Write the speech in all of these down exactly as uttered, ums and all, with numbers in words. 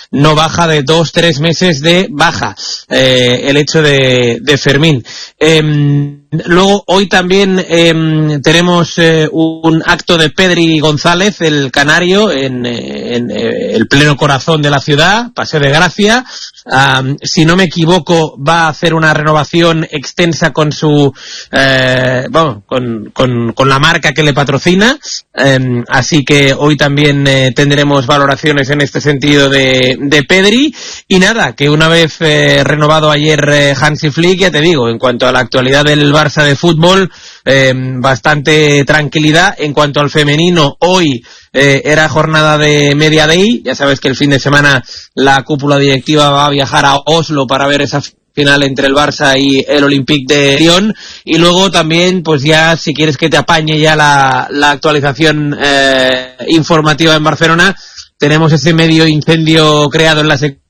no baja de dos, tres meses de baja, eh, el hecho de, de Fermín. Eh, luego, hoy también eh, tenemos eh, un acto de Pedri González, el canario, en, en, en el pleno corazón de la ciudad, Paseo de Gracia. Um, si no me equivoco, va a hacer una renovación extensa con su, eh, bueno, con, con, con la marca que le patrocina. Um, así que hoy también eh, tendremos valoraciones en este sentido de, de Pedri. Y nada, que una vez eh, renovado ayer eh, Hansi Flick, ya te digo, en cuanto a la actualidad del Barça de fútbol, eh, bastante tranquilidad. En cuanto al femenino, hoy eh, era jornada de Media Day. Ya sabes que el fin de semana la cúpula directiva va a viajar a Oslo para ver esa final entre el Barça y el Olympique de Lyon. Y luego también, pues ya, si quieres que te apañe ya la, la actualización eh, informativa en Barcelona, tenemos ese medio incendio creado en la sección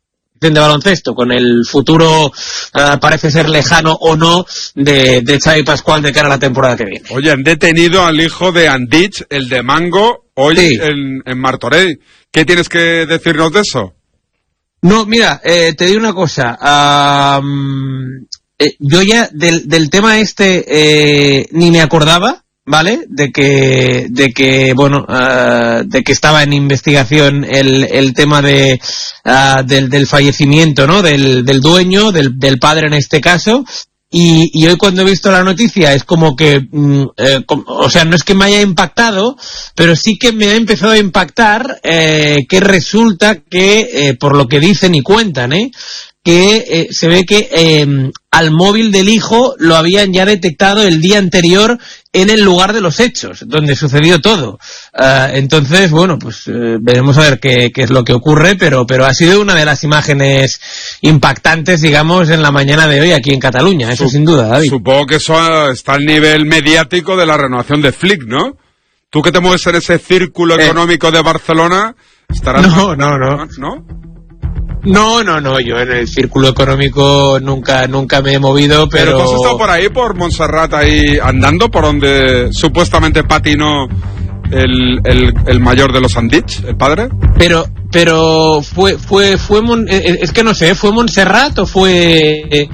de baloncesto, con el futuro, uh, parece ser lejano o no, de, de Xavi Pascual de cara a la temporada que viene. Oye, han detenido al hijo de Andich, el de Mango, hoy sí, en, en Martorell. ¿Qué tienes que decirnos de eso? No, mira, eh, te digo una cosa. Um, eh, yo ya del, del tema este eh, ni me acordaba, ¿vale? De que, de que, bueno, uh, de que estaba en investigación el, el tema de, uh, del, del fallecimiento, ¿no? Del, del dueño, del, del padre en este caso. Y, y hoy cuando he visto la noticia es como que, mm, eh, com, o sea, no es que me haya impactado, pero sí que me ha empezado a impactar eh, que resulta que, eh, por lo que dicen y cuentan, eh, que eh, se ve que eh, al móvil del hijo lo habían ya detectado el día anterior en el lugar de los hechos, donde sucedió todo. Uh, entonces, bueno, pues eh, veremos a ver qué, qué es lo que ocurre, pero, pero ha sido una de las imágenes impactantes, digamos, en la mañana de hoy aquí en Cataluña, eso Sup- sin duda, David. Supongo que eso está al nivel mediático de la renovación de Flick, ¿no? Tú que te mueves en ese círculo eh. económico de Barcelona, estarás... No, no, no. ¿No? No, no, no, yo en el círculo económico nunca nunca me he movido, pero... Pero tú has estado por ahí, por Montserrat, ahí andando, por donde supuestamente patinó el, el, el mayor de los Andich, el padre. Pero pero fue, fue, fue, Mon, es que no sé, ¿fue Montserrat o fue...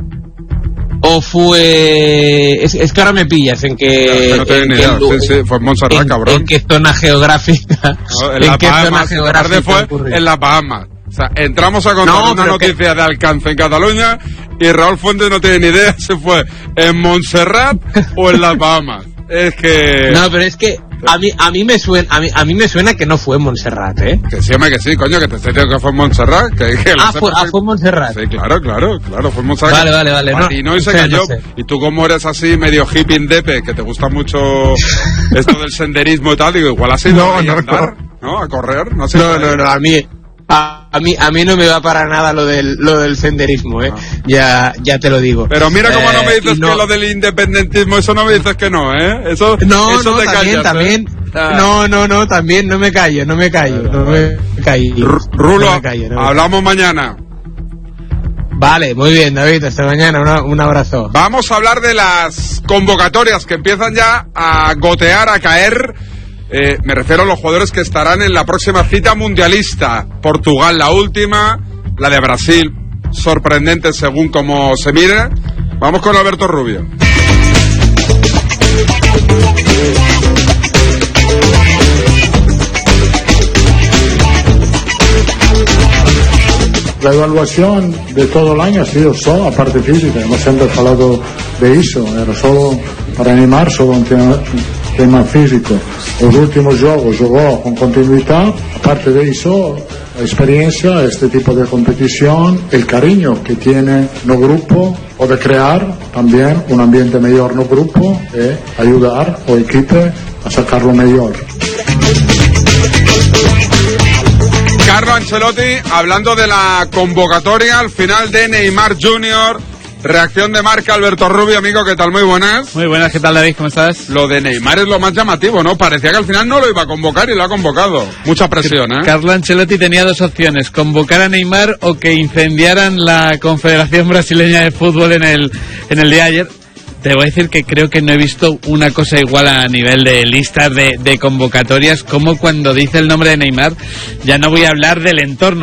o fue... Es, es que ahora me pillas en que... No, no tengo ni idea, sí, sí, fue Montserrat, en, cabrón. ¿En qué zona geográfica? No, en, ¿En la qué Bahamas, zona geográfica fue ocurrió? en las Bahamas. O sea, entramos a contar no, una noticia que... de alcance en Cataluña y Raúl Fuentes no tiene ni idea si fue en Montserrat o en las Bahamas. Es que... No, pero es que a mí a mí me suena a mí, a mí me suena que no fue en Montserrat, ¿eh? Que sí, hombre, que sí, coño, que te estoy diciendo que fue en Montserrat. Que, que ah, fue, ah, fue en Montserrat. Sí, claro, claro, claro, fue en Montserrat. Vale, vale, vale. Patinó no, y se sé, cayó. No sé. Y tú como eres así, medio hippie indepe, que te gusta mucho esto del senderismo y tal, digo, igual has ido no, a no, andar, no. ¿no? A correr, no sé. No, no, no, a mí... A, a mí a mí no me va para nada lo del lo del senderismo, eh. Ah. Ya ya te lo digo. Pero mira cómo eh, no me dices no... que lo del independentismo, eso no me dices que no, ¿eh? Eso no, eso no, te también, callas, también. ¿eh? Ah. No, no, no, también no me callo, no me callo, no me callo. Rulo, no me callo, no me hablamos mañana. Vale, muy bien, David, hasta mañana, una, un abrazo. Vamos a hablar de las convocatorias que empiezan ya a gotear, a caer. Eh, me refiero a los jugadores que estarán en la próxima cita mundialista. Portugal la última, la de Brasil sorprendente según como se mire. Vamos con Alberto Rubio. La evaluación de todo el año ha sido solo la parte física, hemos siempre hablado de eso, era solo para animar, solo un tema, tema físico. Los últimos juegos jugó con continuidad, aparte de eso, la experiencia, este tipo de competición, el cariño que tiene no grupo, o de crear también un ambiente mejor no grupo, e ayudar al equipo a sacar lo mejor. Carlo Ancelotti hablando de la convocatoria al final de Neymar junior Reacción de marca, Alberto Rubio, amigo, ¿qué tal? Muy buenas. Muy buenas, ¿qué tal, David? ¿Cómo estás? Lo de Neymar es lo más llamativo, ¿no? Parecía que al final no lo iba a convocar y lo ha convocado. Mucha presión, ¿eh? Carlo Ancelotti tenía dos opciones, convocar a Neymar o que incendiaran la Confederación Brasileña de Fútbol en el, en el día de ayer. Te voy a decir que creo que no he visto una cosa igual a nivel de listas de, de convocatorias, como cuando dice el nombre de Neymar, ya no voy a hablar del entorno.